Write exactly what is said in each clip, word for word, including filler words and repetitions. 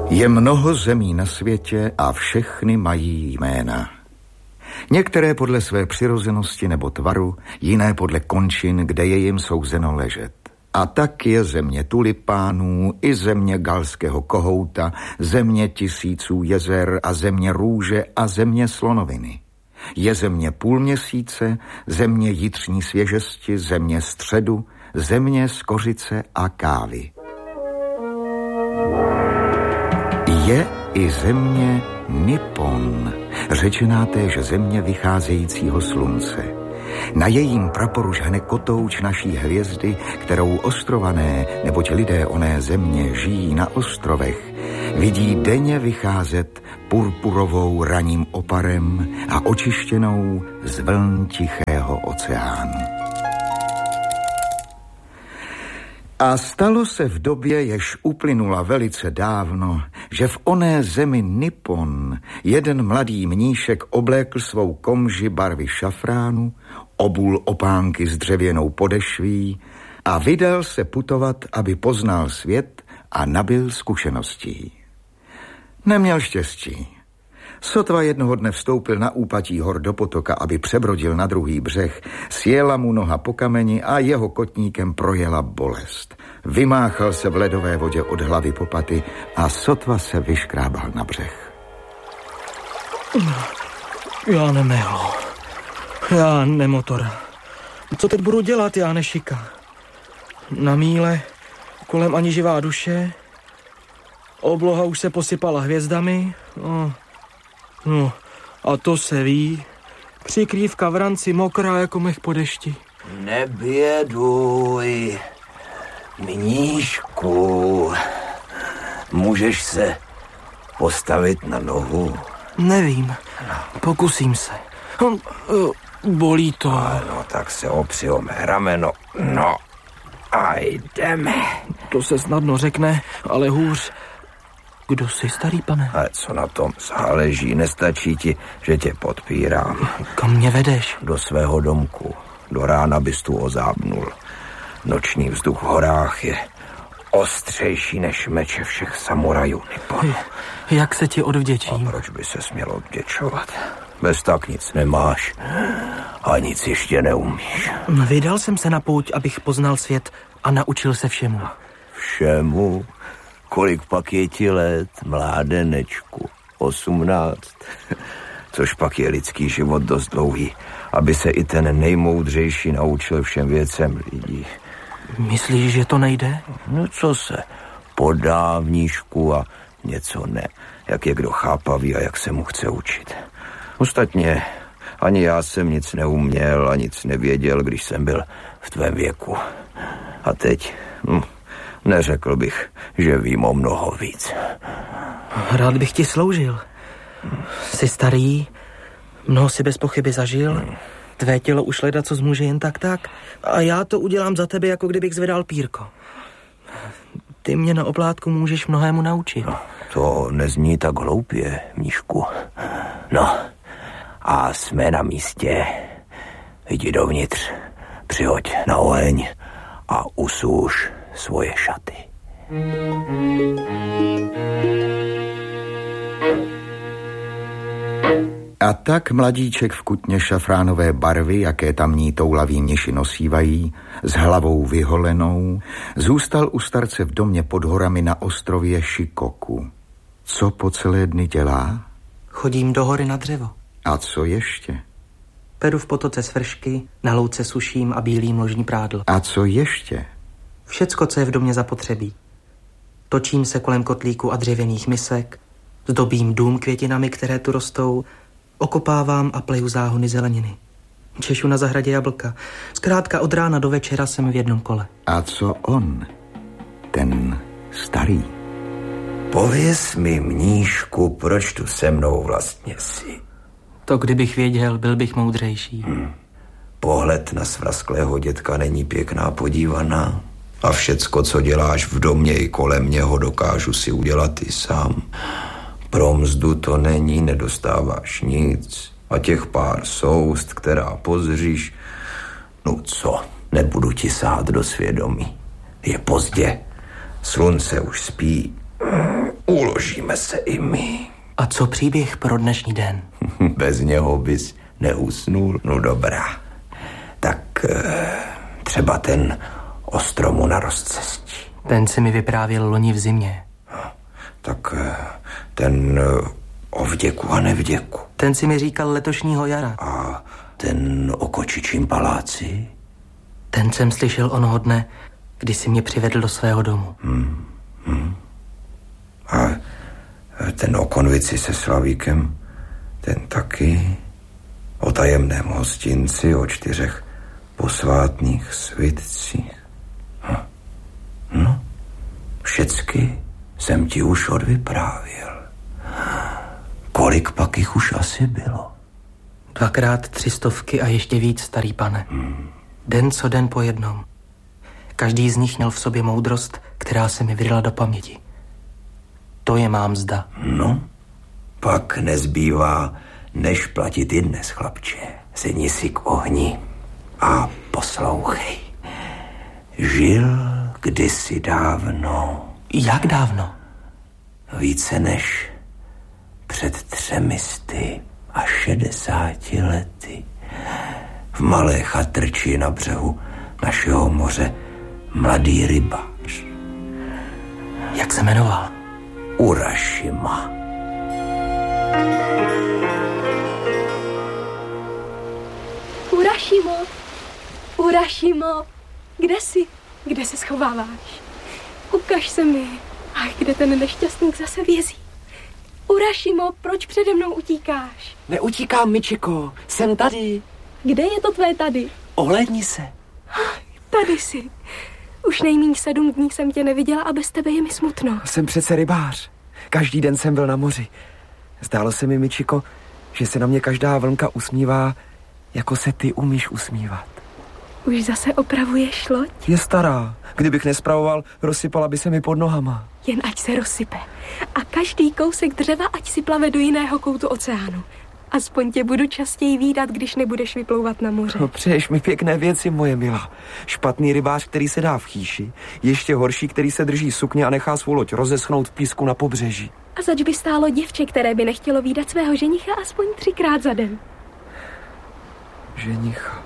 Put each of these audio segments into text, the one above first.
Je mnoho zemí na světě a všechny mají jména. Některé podle své přirozenosti nebo tvaru, jiné podle končin, kde je jim souzeno ležet. A tak je země tulipánů i země galského kohouta, země tisíců jezer a země růže a země slonoviny. Je země půlměsíce, země jitřní svěžesti, země středu, země skořice a kávy. Je i země Nippon, řečená téže země vycházejícího slunce. Na jejím praporu žhne kotouč naší hvězdy, kterou ostrované, neboť lidé oné země žijí na ostrovech, vidí denně vycházet purpurovou raním oparem a očištěnou z vln tichého oceánu. A stalo se v době, jež uplynula velice dávno, že v oné zemi Nippon jeden mladý mníšek oblékl svou komži barvy šafránu, obul opánky s dřevěnou podešví a vydal se putovat, aby poznal svět a nabyl zkušeností. Neměl štěstí. Sotva jednoho dne vstoupil na úpatí hor do potoka, aby přebrodil na druhý břeh, sjela mu noha po kameni a jeho kotníkem projela bolest. Vymáchal se v ledové vodě od hlavy po paty a sotva se vyškrábal na břeh. Já nemehlo. Já nemotor. Co teď budu dělat, já nešika? Na míle, kolem ani živá duše. Obloha už se posypala hvězdami. No, no a to se ví. Přikrývka v ranci mokrá jako mech po dešti. Neběduj, mníšku. Můžeš se postavit na nohu? Nevím, pokusím se. Bolí to. No, tak se opři o mé rameno. No, a jdeme. To se snadno řekne, ale hůř. Kdo jsi, starý pane? Ale co na tom záleží, nestačí ti, že tě podpírám. Kam mě vedeš? Do svého domku. Do rána bys tu ozábnul. Noční vzduch v horách je ostřejší než meče všech samurajů Nipponu. Jak se ti odvděčím? A proč by se směl odvděčovat? Bez tak nic nemáš a nic ještě neumíš. Vydal jsem se na pouť, abych poznal svět a naučil se všemu. Všemu? Kolik pak je ti let, mládenečku? Osmnáct. Což pak je lidský život dost dlouhý, aby se i ten nejmoudřejší naučil všem věcem lidí. Myslíš, že to nejde? No co se, podá vnížku a něco ne. Jak je kdo chápavý a jak se mu chce učit. Ostatně ani já jsem nic neuměl a nic nevěděl, když jsem byl v tvém věku. A teď, hm, neřekl bych, že vím o mnoho víc. Rád bych ti sloužil. Jsi starý, mnoho si bez pochyby zažil, hmm. Tvé tělo už leda, co zmůže jen tak tak, a já to udělám za tebe, jako kdybych zvedal pírko. Ty mě na oplátku můžeš mnohému naučit. No, to nezní tak hloupě, mníšku. No, a jsme na místě. Jdi dovnitř, přihoď na oheň a usůš svoje šaty. A tak mladíček v kutně šafránové barvy, jaké tamní toulaví měši nosívají, s hlavou vyholenou, zůstal u starce v domě pod horami na ostrově Shikoku. Co po celé dny dělá? Chodím do hory na dřevo. A co ještě? Peru v potoce svršky, na louce suším a bílým ložní prádlo. A co ještě? Všecko, co je v domě zapotřebí. Točím se kolem kotlíku a dřevěných misek, zdobím dům květinami, které tu rostou, okopávám a pleju záhony zeleniny. Češu na zahradě jablka. Zkrátka od rána do večera jsem v jednom kole. A co on, ten starý? Pověz mi, mníšku, proč tu se mnou vlastně jsi? To kdybych věděl, byl bych moudřejší. Hmm. Pohled na svrazklého dětka není pěkná podívaná. A všecko, co děláš v domě i kolem něho, dokážu si udělat i sám. Pro mzdu to není, nedostáváš nic. A těch pár soust, která pozříš, no co, nebudu ti sát do svědomí. Je pozdě, slunce už spí. Uložíme se i my. A co příběh pro dnešní den? Bez něho bys neusnul. No dobrá. Tak třeba ten o stromu na rozcestí. Ten si mi vyprávěl loni v zimě. Tak ten o vděku a nevděku. Ten si mi říkal letošního jara. A ten o Kočičím paláci? Ten jsem slyšel onoho dne, kdy si mě přivedl do svého domu. Hmm. Hmm. A ten o konvici se Slavíkem, ten taky. O tajemném hostinci, o čtyřech posvátných svitcích. Hm. No, všecky jsem ti už odvyprávěl. Kolik pak jich už asi bylo? Dvakrát tři stovky a ještě víc, starý pane. Hmm. Den co den po jednom. Každý z nich měl v sobě moudrost, která se mi vydala do paměti. To je má mzda. No, pak nezbývá, než platit i dnes, chlapče. Sedni si k ohni a poslouchej. Žil kdysi dávno. Jak dávno? Více než před třemisty a šedesáti lety. V malé chatrči na břehu našeho moře mladý rybář. Jak se jmenoval? Urashima. Urashimo, Urashimo, kde jsi? Kde se schováváš? Ukaž se mi. Ach, kde ten nešťastník zase vězí? Urashimo, proč přede mnou utíkáš? Neutíkám, Michiko, jsem tady. Kde je to tvé tady? Ohlédni se. Tady jsi. Už nejméně sedm dní jsem tě neviděla a bez tebe je mi smutno. Jsem přece rybář. Každý den jsem byl na moři. Zdálo se mi, Michiko, že se na mě každá vlnka usmívá, jako se ty umíš usmívat. Už zase opravuješ loď? Je stará. Kdybych nespravoval, rozsypala by se mi pod nohama. Jen ať se rozsype. A každý kousek dřeva ať si plave do jiného koutu oceánu. Aspoň tě budu častěji vídat, když nebudeš vyplouvat na moře. No, přeješ mi pěkné věci, moje milá. Špatný rybář, který se dá v chýši. Ještě horší, který se drží sukně a nechá svou loď rozeschnout v písku na pobřeží. A zač by stálo děvče, které by nechtělo vídat svého ženicha aspoň třikrát za den. Ženicha.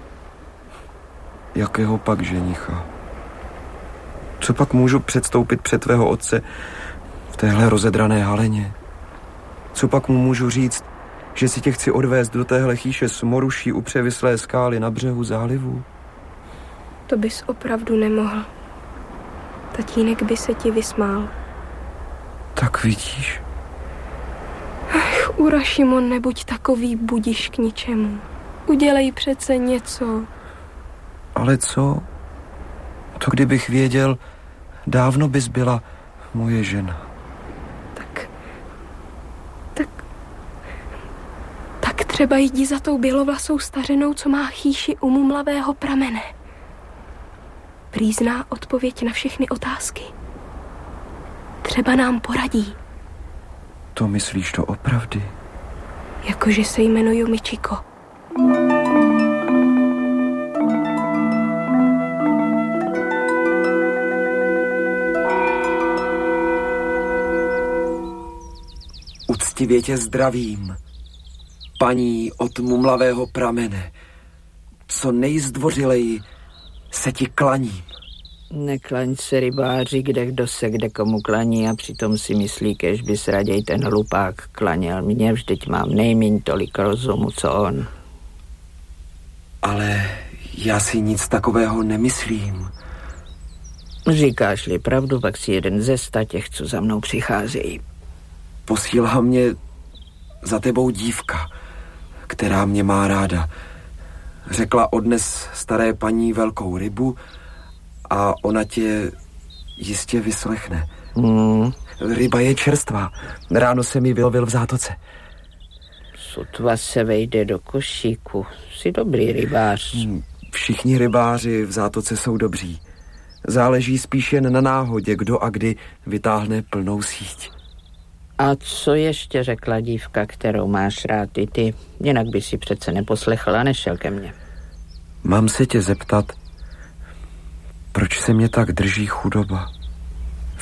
Jakého pak ženicha? Co pak můžu předstoupit před tvého otce v téhle rozedrané haleně? Co pak mu můžu říct, že si tě chci odvést do téhle chýše s moruší u převislé skály na břehu zálivu? To bys opravdu nemohl. Tatínek by se ti vysmál. Tak vidíš. Ach, Urashimo, nebuď takový budiš k ničemu. Udělej přece něco. Ale co? To kdybych věděl, dávno bys byla moje žena. Tak, tak, tak třeba jdi za tou bělovlasou stařenou, co má chýši u mumlavého pramene. Prý zná odpověď na všechny otázky. Třeba nám poradí. To myslíš to opravdy? Jakože se jmenuju Michiko. Uctivě tě zdravím, paní od mumlavého pramene. Co nejzdvořileji se ti klaním. Neklaň se, rybáři, kde kdo se kde komu klaní a přitom si myslí, kež bys raději ten hlupák klaněl mě, vždyť mám nejmíň tolik rozumu, co on. Ale já si nic takového nemyslím. Říkáš-li pravdu, pak si jeden ze sta těch, co za mnou přicházejí. Posílá mě za tebou dívka, která mě má ráda. Řekla odnes staré paní velkou rybu a ona tě jistě vyslechne. Hmm. Ryba je čerstvá. Ráno jsem ji vylovil v zátoce. Sotva se vejde do košíku. Jsi dobrý rybář. Všichni rybáři v zátoce jsou dobří. Záleží spíš jen na náhodě, kdo a kdy vytáhne plnou síť. A co ještě řekla dívka, kterou máš rád i ty? Jinak by si přece neposlechl a nešel ke mně. Mám se tě zeptat, proč se mě tak drží chudoba?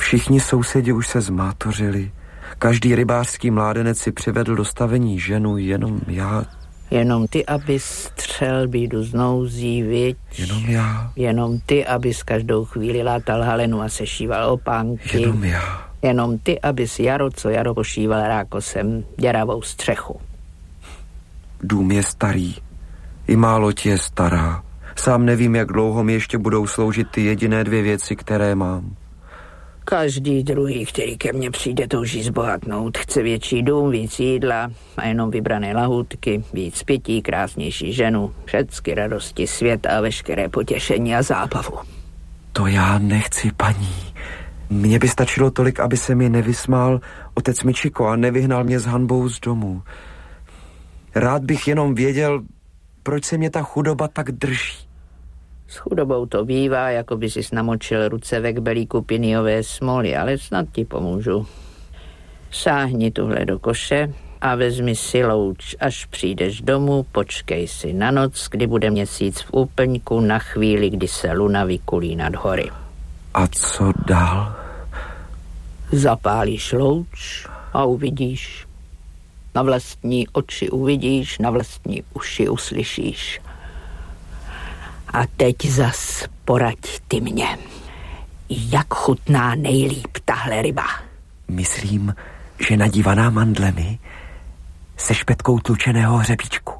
Všichni sousedi už se zmátořili. Každý rybářský mládenec si přivedl do stavení ženu, jenom já... Jenom ty, abys střel bídu z nouzí, viď? Jenom já. Jenom ty, abys každou chvíli látal halenu a sešíval opánky. Jenom já. Jenom ty, abys jaro co jaro pošíval rákosem děravou střechu. Dům je starý. I má loď je stará. Sám nevím, jak dlouho mi ještě budou sloužit ty jediné dvě věci, které mám. Každý druhý, který ke mně přijde, touží zbohatnout. Chce větší dům, víc jídla a jenom vybrané lahůdky, víc pití, krásnější ženu, všecky radosti světa a veškeré potěšení a zábavu. To já nechci, paní. Mně by stačilo tolik, aby se mi nevysmál otec Michiko a nevyhnal mě s hanbou z domu. Rád bych jenom věděl, proč se mě ta chudoba tak drží. S chudobou to bývá, jako by si namočil ruce ve kbelíku piniové smoly, ale snad ti pomůžu. Sáhni tuhle do koše a vezmi si louč. Až přijdeš domů, počkej si na noc, kdy bude měsíc v úplňku, na chvíli, kdy se luna vykulí nad hory. A co dál? Zapálíš louč a uvidíš. Na vlastní oči uvidíš, na vlastní uši uslyšíš. A teď zas poraď ty mě. Jak chutná nejlíp tahle ryba? Myslím, že nadívaná mandlemi se špetkou tlučeného hřebíčku.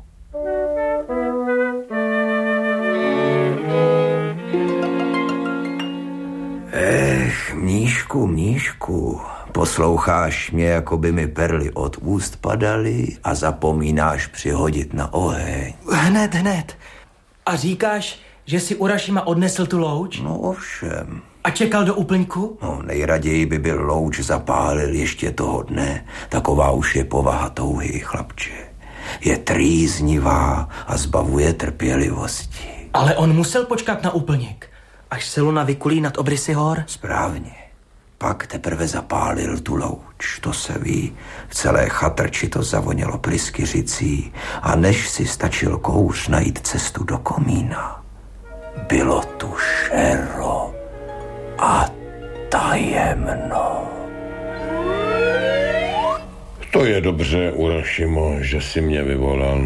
Ech, mníšku, mníšku, posloucháš mě, jako by mi perly od úst padaly a zapomínáš přihodit na oheň. Hned, hned. A říkáš, že si Urašima odnesl tu louč? No ovšem. A čekal do úplňku? No, nejraději by byl louč zapálil ještě toho dne. Taková už je povaha touhy, chlapče. Je trýznivá a zbavuje trpělivosti. Ale on musel počkat na úplněk, až se luna vykulí nad obrysy hor? Správně. Pak teprve zapálil tu louč, to se ví. V celé chatrči to zavonělo pryskyřicí a než si stačil kouř najít cestu do komína, bylo tu šero a tajemno. To je dobře, Urašimo, že jsi mě vyvolal.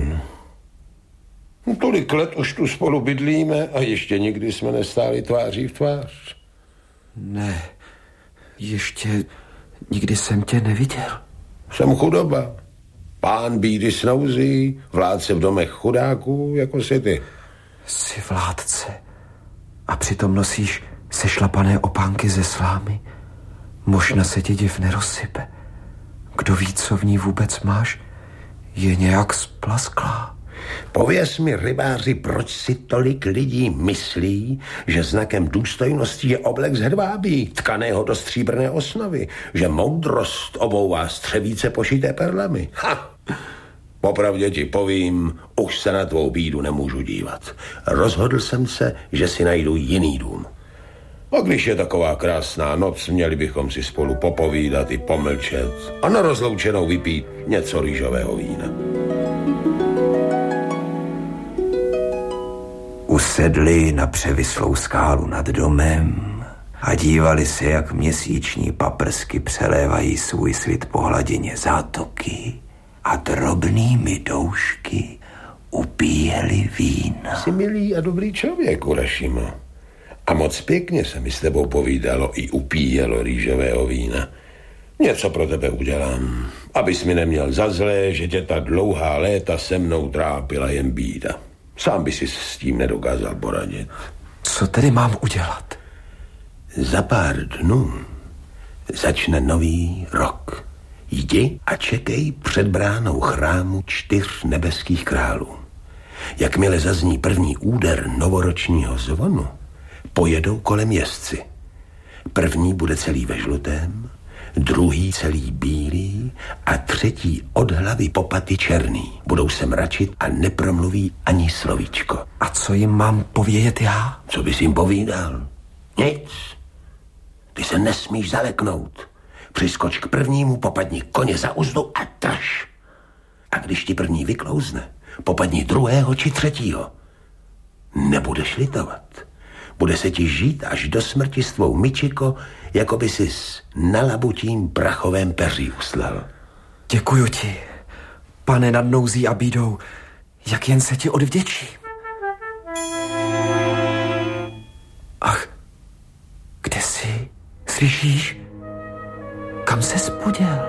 Tolik let už tu spolu bydlíme a ještě nikdy jsme nestáli tváří v tvář. Ne, ještě nikdy jsem tě neviděl. Jsem chudoba. Pán bídy s nouzí, vládce v domech chudáků, jako jsi ty. Jsi vládce a přitom nosíš sešlapané opánky ze slámy. Možná se ti div nerozsype. Kdo ví, co v ní vůbec máš, je nějak splasklá. Pověz mi, rybáři, proč si tolik lidí myslí, že znakem důstojnosti je oblek z hedvábí, tkaného do stříbrné osnovy, že moudrost obouvá střevíce pošité perlami. Ha! Popravdě ti povím, už se na tvou bídu nemůžu dívat. Rozhodl jsem se, že si najdu jiný dům. A když je taková krásná noc, měli bychom si spolu popovídat i pomlčet a na rozloučenou vypít něco rýžového vína. Usedli na převislou skálu nad domem a dívali se, jak měsíční paprsky přelévají svůj svit po hladině zátoky a drobnými doušky upíjeli vína. Jsi milý a dobrý člověk, Urašimo. A moc pěkně se mi s tebou povídalo i upíjelo rýžového vína. Něco pro tebe udělám, abys mi neměl za zlé, že tě ta dlouhá léta se mnou trápila jen bída. Sám by si s tím nedokázal poradit. Co tedy mám udělat? Za pár dnů začne nový rok. Jdi a čekej před bránou chrámu čtyř nebeských králů. Jakmile zazní první úder novoročního zvonu, pojedou kolem jezdci. První bude celý ve žlutém, druhý celý bílý a třetí od hlavy po paty černý. Budou se mračit a nepromluví ani slovíčko. A co jim mám povědět já? Co bys jim povídal? Nic. Ty se nesmíš zaleknout. Přiskoč k prvnímu, popadni koně za uzdu a drž. A když ti první vyklouzne, popadni druhého či třetího. Nebudeš litovat. Bude se ti žít až do smrti s tvou Michiko jako by sis na labutím prachovém peří uslal. Děkuju ti, pane nad nouzí a bídou, jak jen se ti odvděčím. Ach, kde jsi? Slyšíš? Kam se spoděl?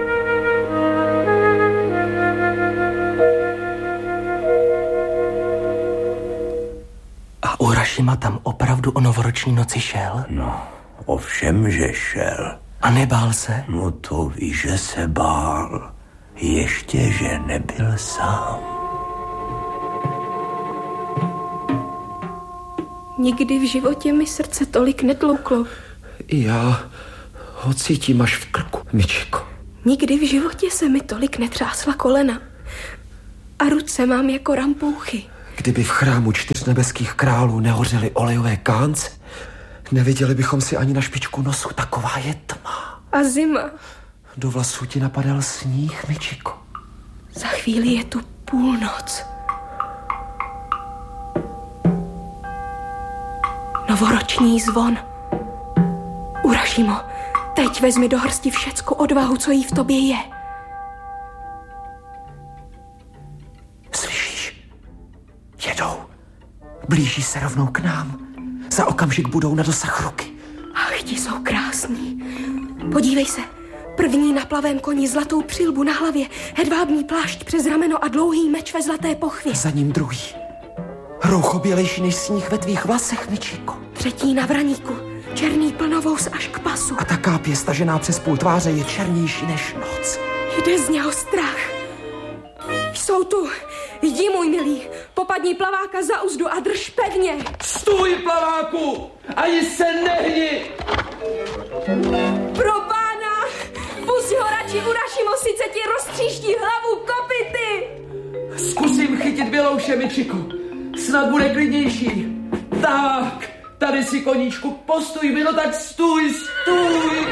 A Urashima tam opravdu o novoroční noci šel? No, ovšem, že šel. A nebál se? No to víš, že se bál. Ještě, že nebyl sám. Nikdy v životě mi srdce tolik netlouklo. I já ho cítím až v krku, Michiko. Nikdy v životě se mi tolik netřásla kolena. A ruce mám jako rampouchy. Kdyby v chrámu čtyř nebeských králů nehořely olejové kánce, neviděli bychom si ani na špičku nosu, taková je tma. A zima. Do vlasů ti napadal sníh, Michiko. Za chvíli je tu půlnoc. Novoroční zvon. Urashimo, teď vezmi do hrsti všecku odvahu, co jí v tobě je. Slyšíš? Jedou. Blíží se rovnou k nám. Za okamžik budou na dosah ruky. Ach, ti jsou krásní. Podívej se. První na plavém koni zlatou přilbu na hlavě, hedvábný plášť přes rameno a dlouhý meč ve zlaté pochvě. Za ním druhý. Roucho bělejší než sníh ve tvých vlasech, Michiko. Třetí na vraníku, černý plnovous až k pasu. A ta kápě stažená přes půl tváře je černější než noc. Jde z něho strach. Jsou tu. Jdi, můj milý, popadni plaváka za uzdu a drž pevně. Stůj, plaváku! Ani se nehni! Pro pána! Pusť ho radši, Urashimo, sice ti roztříští hlavu kopyty! Zkusím chytit bělouše, Michiko. Snad bude klidnější. Tak, tady si koníčku, postůj mi, no tak stůj, stůj!